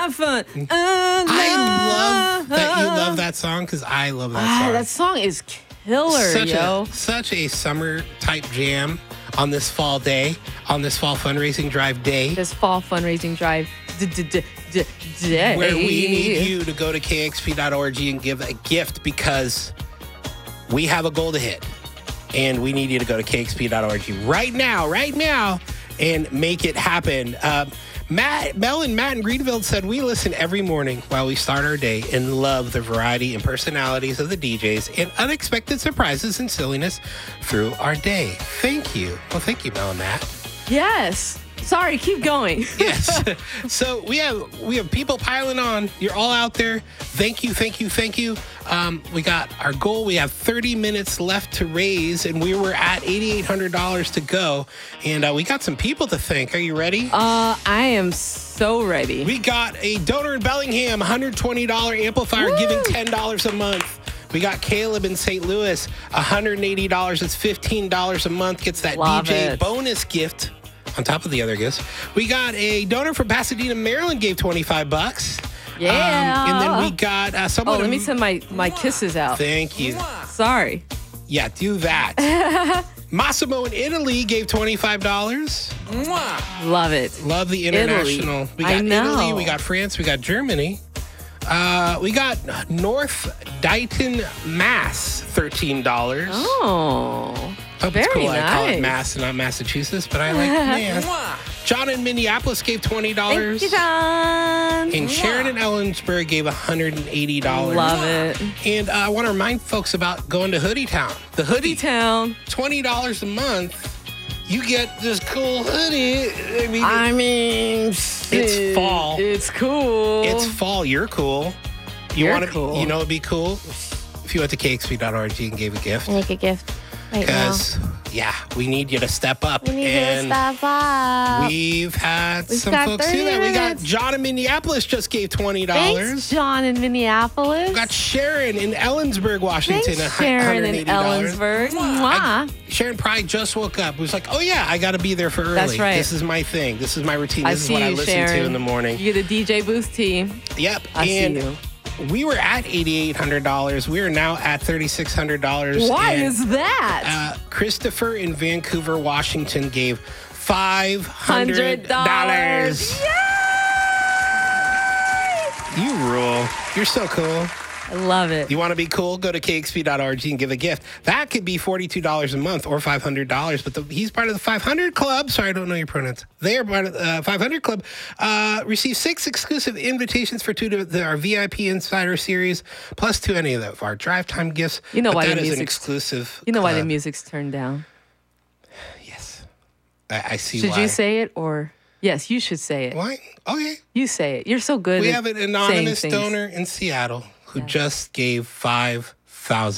have fun. I love that you love that song because I love that song. That song is killer, Such a summer type jam on this fall day, on this fall fundraising drive day. This fall fundraising drive day. Where we need you to go to kxp.org and give a gift because we have a goal to hit. And we need you to go to kxp.org right now, and make it happen. Mel and Matt in Greenville said, we listen every morning while we start our day and love the variety and personalities of the DJs and unexpected surprises and silliness through our day. Thank you. Well, thank you, Mel and Matt. Yes. Sorry, keep going. Yes. So we have people piling on. You're all out there. Thank you. We got our goal. We have 30 minutes left to raise, and we were at $8,800 to go. And we got some people to thank. Are you ready? I am so ready. We got a donor in Bellingham, $120 amplifier, giving $10 a month. We got Caleb in St. Louis, $180. That's $15 a month. Gets that Love DJ it. bonus gift on top of the other gifts. We got a donor from Pasadena, Maryland, gave $25. Yeah. And then we got someone. let me send my kisses out. Thank you. Sorry. Yeah, do that. Massimo in Italy gave $25. Love it. Love the international. Italy. We got I know. Italy, we got France, we got Germany. We got North Dighton, Mass, $13. Oh. Hope Very it's cool. I call it nice. Mass and not Massachusetts, but I like Mass. John in Minneapolis gave $20. Thank you, John. And Sharon in Ellensburg gave $180. Love it. And I want to remind folks about going to Hoodie Town. The Hoodie Town. $20 a month. You get this cool hoodie. I mean, it's fall. It's cool. It's fall. You're cool. You're cool. You know it'd be cool if you went to kxp.org and gave a gift. Make a gift right now. Because, we need you to step up. We need you to step up. We've had We've some got folks 30 do that. We got minutes. John in Minneapolis just gave $20. Thanks, John in Minneapolis. We got Sharon in Ellensburg, Washington. Thanks, Sharon in $180. Ellensburg. Mwah. Sharon probably just woke up. Was like, oh yeah, I got to be there for early. That's right. This is my thing. This is my routine. I This is see what I you, listen Sharon. to in the morning. You're the DJ Booth team. Yep. I and see you. we were at $8,800. We are now at $3,600. Why And, is that? Christopher in Vancouver, Washington gave $500. $100. You rule. You're so cool. I love it. You want to be cool? Go to kxp.org and give a gift. That could be $42 a month or $500. But he's part of the 500 Club. Sorry, I don't know your pronouns. They are part of the 500 Club. Receive 6 exclusive invitations for 2 to our VIP Insider Series, plus 2 any of our drive time gifts. You know But why that the is an music's- exclusive. You know why the club. music's turned down? Yes, I see. Should why. you say it or? Yes, you should say it. Why? Okay. You say it. You're so good We at have an anonymous saying things. donor in Seattle who just gave $5,000.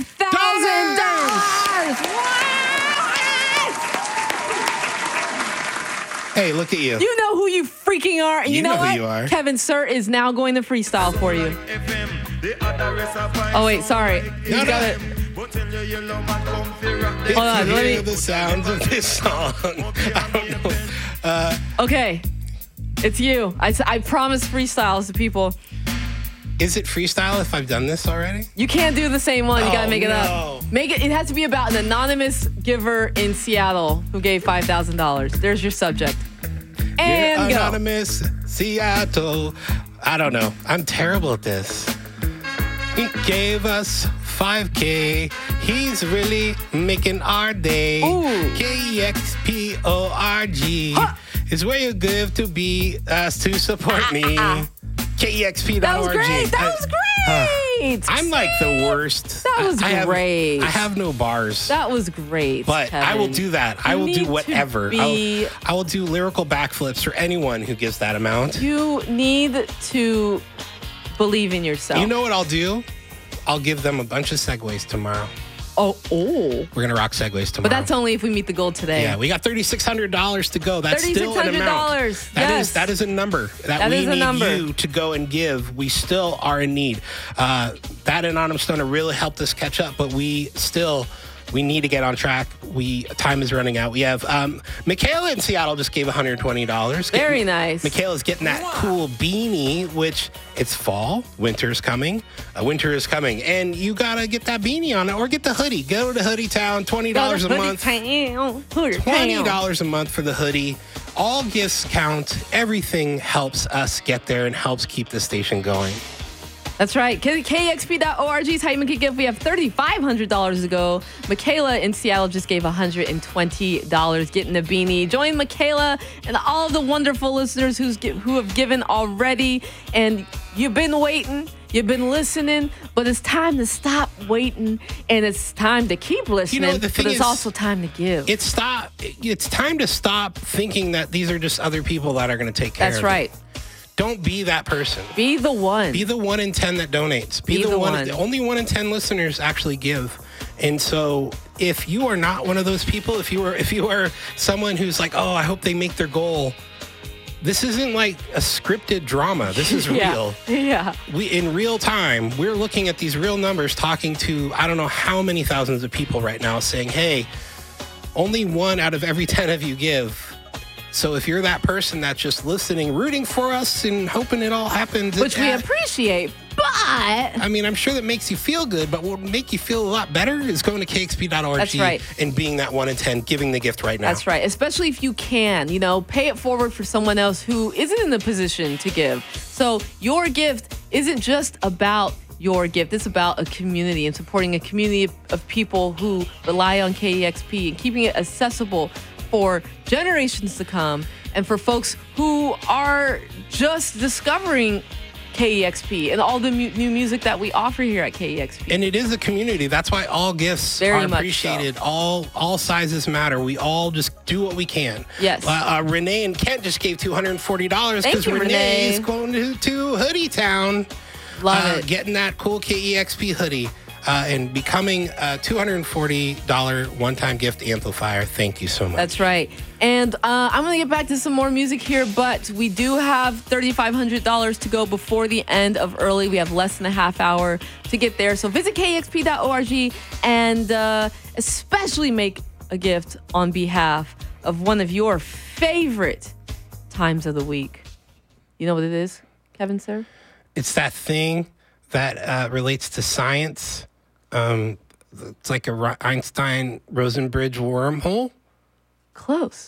Hey, look at you. You know who you freaking are. And You you know know who what? you are. Kevin Sir is now going to freestyle for you. Oh, wait, sorry. He's No, got no. it. If Hold on, you let hear me- the sounds of this song. I don't know. Okay. It's you. I promise freestyles to people. Is it freestyle if I've done this already? You can't do the same one. You gotta Oh, make it no. up. It has to be about an anonymous giver in Seattle who gave $5,000. There's your subject. And You're go. anonymous, Seattle. I don't know. I'm terrible at this. He gave us $5K. He's really making our day. Ooh. KEXPORG is where you give to be asked to support me. KEXP.org. That was great. That was great. I'm like the worst. That was great. I have no bars. That was great. But I will Kevin. do that. I You will need do to whatever. be- I will do lyrical backflips for anyone who gives that amount. You need to believe in yourself. You know what I'll do? I'll give them a bunch of segues tomorrow. Oh. We're going to rock segues tomorrow. But that's only if we meet the goal today. Yeah, we got $3,600 to go. That's still an amount. $3,600. That Yes. is that is a number that we is a need number. you to go and give. We still are in need. That anonymous donor really helped us catch up, but we still We need to get on track. Time is running out. We have Michaela in Seattle just gave $120. Very nice. Michaela's getting that cool beanie, which it's fall. Winter's coming. Winter is coming. And you got to get that beanie on it or get the hoodie. Go to Hoodie Town, $20 a month. $20 a month for the hoodie. All gifts count. Everything helps us get there and helps keep the station going. That's right. KEXP.org is how you make a gift. We have $3,500 to go. Michaela in Seattle just gave $120 getting a beanie. Join Michaela and all of the wonderful listeners who have given already. And you've been waiting. You've been listening. But it's time to stop waiting. And it's time to keep listening. But it's also time to give. It's time to stop thinking that these are just other people that are going to take care of it. That's right. Don't be that person. Be the one. Be the 1 in 10 that donates. Be the one. Only 1 in 10 listeners actually give. And so if you are not one of those people, if you are someone who's like, oh, I hope they make their goal, this isn't like a scripted drama. This is real. Yeah. In real time, we're looking at these real numbers, talking to I don't know how many thousands of people right now saying, hey, only 1 out of every 10 of you give. So if you're that person that's just listening, rooting for us and hoping it all happens. Which we appreciate, but... I mean, I'm sure that makes you feel good, but what will make you feel a lot better is going to KXP.org That's right. and being that 1 in 10, giving the gift right now. That's right. Especially if you can, pay it forward for someone else who isn't in the position to give. So your gift isn't just about your gift. It's about a community and supporting a community of people who rely on KEXP and keeping it accessible for generations to come, and for folks who are just discovering KEXP and all the new music that we offer here at KEXP. And it is a community. That's why all gifts are appreciated. So. All sizes matter. We all just do what we can. Yes. Renee and Kent just gave $240 because Renee is going to Hoodie Town. Love it. Getting that cool KEXP hoodie. And becoming a $240 one-time gift amplifier. Thank you so much. That's right. And I'm going to get back to some more music here, but we do have $3,500 to go before the end of early. We have less than a half hour to get there. So visit KEXP.org and especially make a gift on behalf of one of your favorite times of the week. You know what it is, Kevin, sir? It's that thing that relates to science. It's like a Einstein-Rosenbridge wormhole. Close.